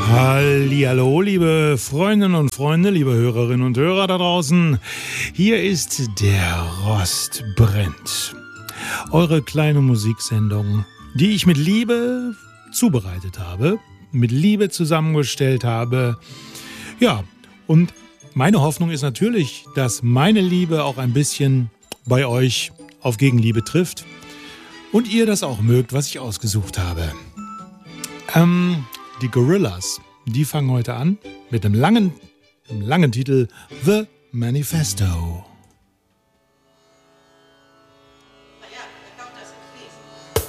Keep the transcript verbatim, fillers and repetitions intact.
Hallihallo, liebe Freundinnen und Freunde, liebe Hörerinnen und Hörer da draußen. Hier ist der Rost brennt. Eure kleine Musiksendung, die ich mit Liebe zubereitet habe, mit Liebe zusammengestellt habe. Ja, und meine Hoffnung ist natürlich, dass meine Liebe auch ein bisschen bei euch auf Gegenliebe trifft und ihr das auch mögt, was ich ausgesucht habe. Ähm... Die Gorillaz, die fangen heute an mit einem langen, einem langen Titel The Manifesto.